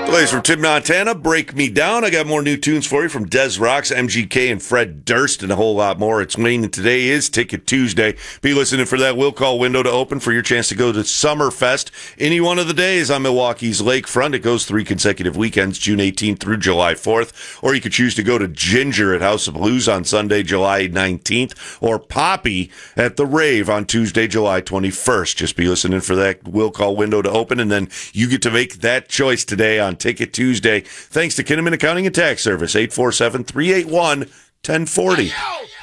Plays from Tim Montana, Break Me Down. I got more new tunes for you from Des Rocks, MGK, and Fred Durst, and a whole lot more. It's Wayne, and today is Ticket Tuesday. Be listening for that will call window to open for your chance to go to Summerfest any one of the days on Milwaukee's lakefront. It goes 3 consecutive weekends, June 18th through July 4th. Or you could choose to go to Ginger at House of Blues on Sunday, July 19th, or Poppy at the Rave on Tuesday, July 21st. Just be listening for that will call window to open, and then you get to make that choice today on Ticket Tuesday. Thanks to Kinnaman Accounting and Tax Service, 847-381-1040.